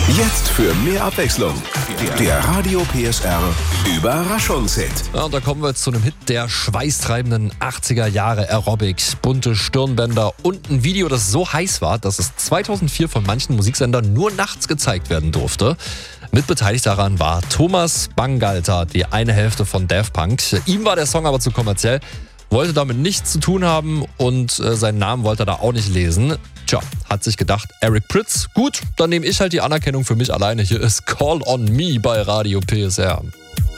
Jetzt für mehr Abwechslung. Der Radio PSR Überraschungshit. Ja, und da kommen wir jetzt zu einem Hit der schweißtreibenden 80er Jahre Aerobics. Bunte Stirnbänder und ein Video, das so heiß war, dass es 2004 von manchen Musiksendern nur nachts gezeigt werden durfte. Mitbeteiligt daran war Thomas Bangalter, die eine Hälfte von Daft Punk. Ihm war der Song aber zu kommerziell, wollte damit nichts zu tun haben und seinen Namen wollte er da auch nicht lesen. Tja, hat sich gedacht, Eric Prydz, gut, dann nehme ich halt die Anerkennung für mich alleine. Hier ist Call on Me bei Radio PSR.